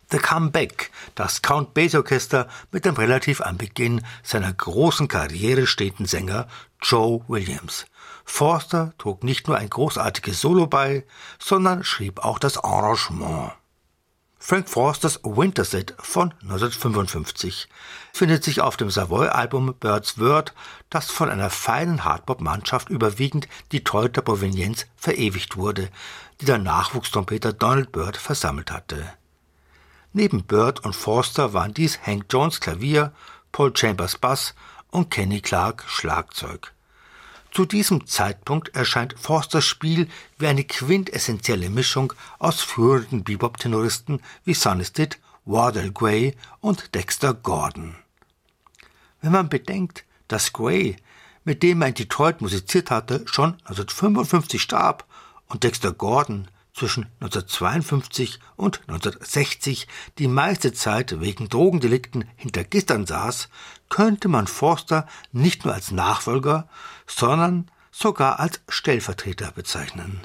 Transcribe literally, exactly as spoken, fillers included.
The Comeback, das Count Basie Orchester mit dem relativ am Beginn seiner großen Karriere stehenden Sänger Joe Williams. Forster trug nicht nur ein großartiges Solo bei, sondern schrieb auch das Arrangement. Frank Forsters Winterset von neunzehnhundertfünfundfünfzig findet sich auf dem Savoy-Album Bird's Word, das von einer feinen Hardbop-Mannschaft überwiegend Detroiter Provenienz verewigt wurde, die der Nachwuchstrompeter Donald Byrd versammelt hatte. Neben Byrd und Forster waren dies Hank Jones Klavier, Paul Chambers Bass und Kenny Clarke Schlagzeug. Zu diesem Zeitpunkt erscheint Forsters Spiel wie eine quintessentielle Mischung aus führenden Bebop-Tenoristen wie Sonny Stitt, Wardell Gray und Dexter Gordon. Wenn man bedenkt, dass Gray, mit dem er in Detroit musiziert hatte, schon neunzehnhundertfünfundfünfzig starb und Dexter Gordon zwischen neunzehnhundertzweiundfünfzig und neunzehnhundertsechzig die meiste Zeit wegen Drogendelikten hinter Gittern saß, könnte man Forster nicht nur als Nachfolger, sondern sogar als Stellvertreter bezeichnen.